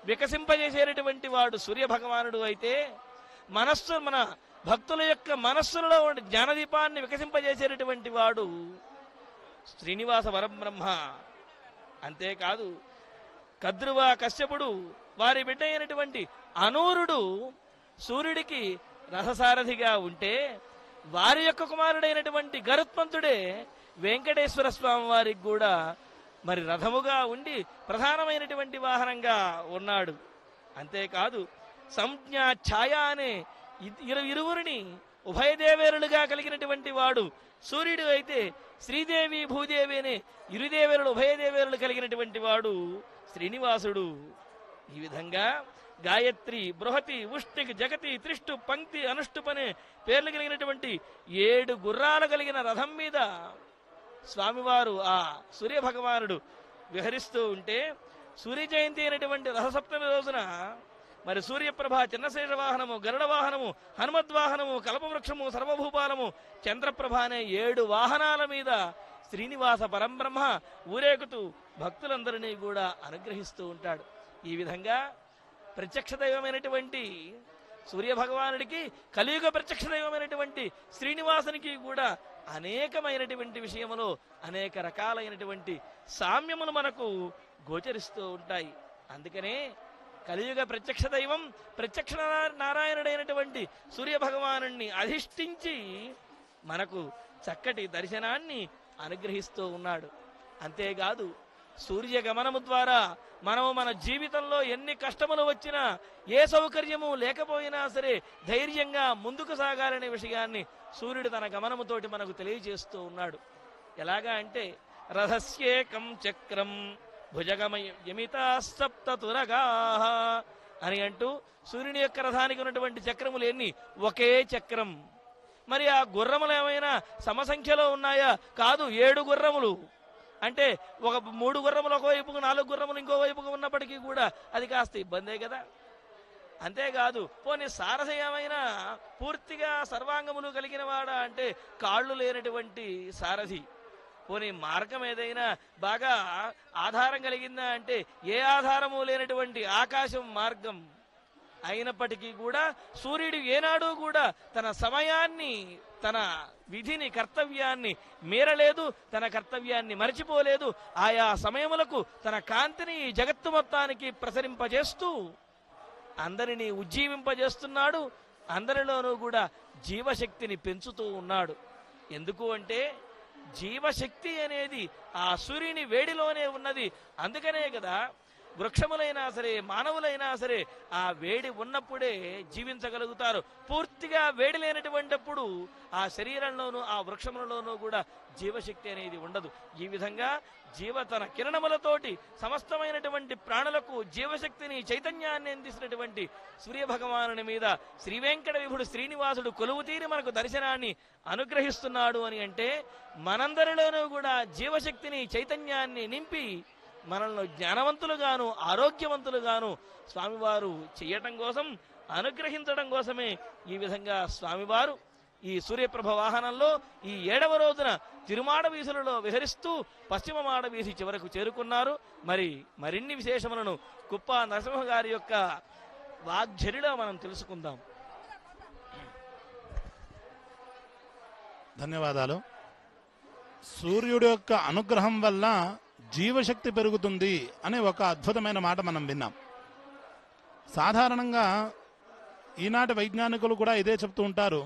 వికసింపజేసేటటువంటి వాడు సూర్యభగవానుడు అయితే, మన భక్తుల యొక్క మనస్సులలో జ్ఞానదీపాన్ని వికసింపజేసేటటువంటి వాడు శ్రీనివాస పరబ్రహ్మ. అంతేకాదు, కద్రువ కశ్యపుడు వారి బిడ్డ అయినటువంటి అనూరుడు సూర్యుడికి రథసారథిగా ఉంటే, వారి యొక్క కుమారుడైనటువంటి గరుత్మంతుడే వెంకటేశ్వర స్వామి వారికి కూడా మరి రథముగా ఉండి ప్రధానమైనటువంటి వాహనంగా ఉన్నాడు. అంతేకాదు, సంజ్ఞ ఛాయ అనే ఇరువురిని ఉభయదేవేరులుగా కలిగినటువంటి వాడు సూర్యుడు అయితే, శ్రీదేవి భూదేవి అనే ఇరుదేవేరులు ఉభయదేవేరులు కలిగినటువంటి వాడు శ్రీనివాసుడు. ఈ విధంగా గాయత్రి, బృహతి, ఉష్టిక్, జగతి, త్రిష్టు, పంక్తి, అనుష్టుప్ అనే పేర్లు కలిగినటువంటి 7 గుర్రాలు కలిగిన రథం మీద స్వామివారు ఆ సూర్యభగవానుడు విహరిస్తూ ఉంటే, సూర్య జయంతి అయినటువంటి రథసప్తమి రోజున మరి సూర్యప్రభ, చిన్నశేష వాహనము, గరుడ వాహనము, హనుమద్వాహనము, కల్పవృక్షము, సర్వభూపాలము, చంద్రప్రభ అనే 7 వాహనాల మీద శ్రీనివాస పరంబ్రహ్మ ఊరేగుతూ భక్తులందరినీ కూడా అనుగ్రహిస్తూ ఉంటాడు. ఈ విధంగా ప్రత్యక్ష దైవమైనటువంటి సూర్యభగవానుడికి, కలియుగ ప్రత్యక్ష దైవమైనటువంటి శ్రీనివాసునికి కూడా అనేకమైనటువంటి విషయములో అనేక రకాలైనటువంటి సామ్యములు మనకు గోచరిస్తూ ఉంటాయి. అందుకనే కలియుగ ప్రత్యక్ష దైవం ప్రత్యక్ష నారాయణుడైనటువంటి సూర్యభగవానుణ్ణి అధిష్ఠించి మనకు చక్కటి దర్శనాన్ని అనుగ్రహిస్తూ ఉన్నాడు. అంతేకాదు, సూర్యగమనము ద్వారా మనము మన జీవితంలో ఎన్ని కష్టములు వచ్చినా, ఏ సౌకర్యము లేకపోయినా సరే ధైర్యంగా ముందుకు సాగాలనే విషయాన్ని సూర్యుడు తన గమనముతోటి మనకు తెలియజేస్తూ ఉన్నాడు. ఎలాగా అంటే, రథస్యేకం చక్రం భుజగమయమితా సప్త తురగా అని అంటూ సూర్యుని యొక్క రథానికి ఉన్నటువంటి చక్రములు ఎన్ని? ఒకే చక్రం. మరి ఆ గుర్రములు ఏమైనా సమసంఖ్యలో ఉన్నాయా? కాదు, 7 గుర్రములు. అంటే 3 గుర్రములు ఒకవైపుకు, 4 గుర్రములు ఇంకో వైపుకు ఉన్నప్పటికీ కూడా అది కాస్త ఇబ్బందే కదా. అంతేకాదు, పోనీ సారథి ఏమైనా పూర్తిగా సర్వాంగములు కలిగిన వాడా అంటే కాళ్ళు లేనటువంటి సారథి. పోనీ మార్గం ఏదైనా బాగా ఆధారం కలిగిందా అంటే ఏ ఆధారము లేనటువంటి ఆకాశం మార్గం. అయినప్పటికీ కూడా సూర్యుడు ఏనాడు కూడా తన సమయాన్ని, తన విధిని, కర్తవ్యాన్ని మీరలేదు, తన కర్తవ్యాన్ని మరచిపోలేదు. ఆయా సమయములకు తన కాంతిని జగత్తు మొత్తానికి ప్రసరింపజేస్తూ అందరినీ ఉజ్జీవింపజేస్తున్నాడు. అందరిలోనూ కూడా జీవశక్తిని పెంచుతూ ఉన్నాడు. ఎందుకు అంటే జీవశక్తి అనేది ఆ సూర్యుని వేడిలోనే ఉన్నది. అందుకనే కదా వృక్షములైనా సరే, మానవులైనా సరే ఆ వేడి ఉన్నప్పుడే జీవించగలుగుతారు. పూర్తిగా వేడి లేనటువంటిప్పుడు ఆ శరీరంలోనూ ఆ వృక్షములలోనూ కూడా జీవశక్తి అనేది ఉండదు. ఈ విధంగా తన కిరణములతోటి సమస్తమైనటువంటి ప్రాణులకు జీవశక్తిని, చైతన్యాన్ని అందిస్తున్నటువంటి సూర్యభగవానుని మీద శ్రీవేంకట విభుడు శ్రీనివాసుడు కొలువు తీరి మనకు దర్శనాన్ని అనుగ్రహిస్తున్నాడు అని అంటే, మనందరిలోనూ కూడా జీవశక్తిని, చైతన్యాన్ని నింపి మనల్ని జ్ఞానవంతులుగాను, ఆరోగ్యవంతులుగాను స్వామివారు చెయ్యటం కోసం, అనుగ్రహించడం కోసమే ఈ విధంగా స్వామివారు ఈ సూర్యప్రభ వాహనంలో ఈ 7వ రోజున తిరుమాడ వీధులలో విహరిస్తూ పశ్చిమ మాడ వీధి చివరకు చేరుకున్నారు. మరిన్ని విశేషములను కుప్ప నరసింహ గారి యొక్క వాగ్ఝరిలో మనం తెలుసుకుందాం. ధన్యవాదాలు. సూర్యుడి యొక్క అనుగ్రహం వల్ల జీవశక్తి పెరుగుతుంది అనే ఒక అద్భుతమైన మాట మనం విన్నాం. సాధారణంగా ఈనాటి వైజ్ఞానికులు కూడా ఇదే చెప్తూ ఉంటారు.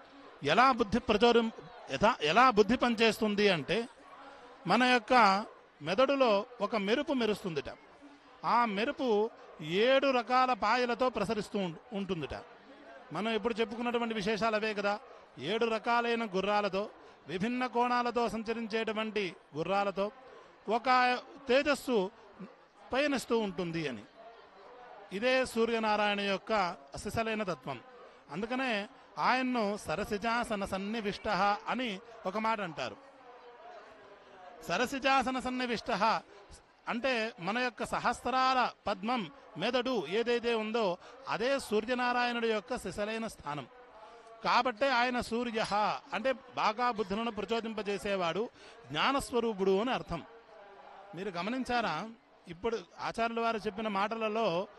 ఎలా బుద్ధి పనిచేస్తుంది అంటే, మన యొక్క మెదడులో ఒక మెరుపు మెరుస్తుందిట. ఆ మెరుపు 7 రకాల పాయలతో ప్రసరిస్తూ ఉంటుందిట. మనం ఇప్పుడు చెప్పుకున్నటువంటి విశేషాలు అవే కదా. 7 రకాలైన గుర్రాలతో, విభిన్న కోణాలతో సంచరించేటువంటి గుర్రాలతో ఒక తేజస్సు పయనిస్తూ ఉంటుంది అని. ఇదే సూర్యనారాయణ యొక్క అసిసలైన తత్వం. అందుకనే ఆయన్ను సరసిజాసన సన్నివిష్ట అని ఒక మాట అంటారు. సరసిజాసన సన్నివిష్ట అంటే మన యొక్క సహస్రాల పద్మం మెదడు ఏదైతే ఉందో అదే సూర్యనారాయణుడి యొక్క సిసలైన స్థానం. కాబట్టే ఆయన సూర్య అంటే బాగా బుద్ధులను ప్రచోదింపజేసేవాడు, జ్ఞానస్వరూపుడు అని అర్థం. మీరు గమనించారా? ఇప్పుడు ఆచార్యుల వారు చెప్పిన మాటలలో